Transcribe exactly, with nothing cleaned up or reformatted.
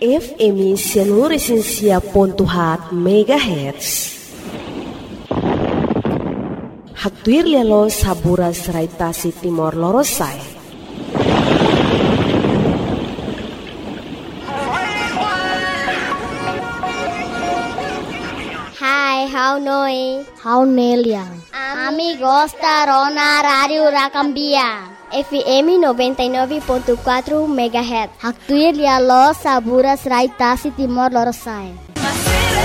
F M seluruh esensia pontuhat megahertz. Haktuir lialo sabura seraitasi timor lorosai. Hai, how noi? How neliang? Amigos da Rona Radio Racambia. F M noventa e nove ponto quatro megahertz. Haktuir lialo sabura seraitasi timor lorosai.